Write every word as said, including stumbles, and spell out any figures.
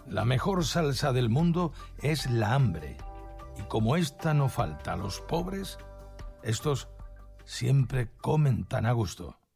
La mejor salsa del mundo es la hambre. Y como esta no falta a los pobres, estos siempre comen tan a gusto.